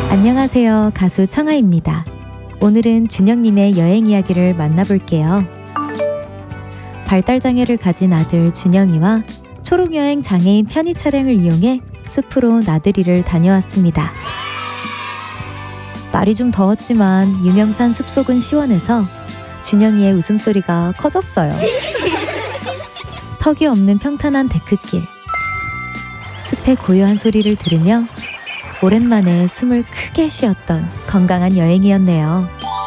안녕하세요. 가수 청아입니다. 오늘은 준영님의 여행 이야기를 만나볼게요. 발달장애를 가진 아들 준영이와 초록여행 장애인 편의 차량을 이용해 숲으로 나들이를 다녀왔습니다. 날이 좀 더웠지만 유명산 숲속은 시원해서 준영이의 웃음소리가 커졌어요. 턱이 없는 평탄한 데크길, 숲의 고요한 소리를 들으며 오랜만에 숨을 크게 쉬었던 건강한 여행이었네요.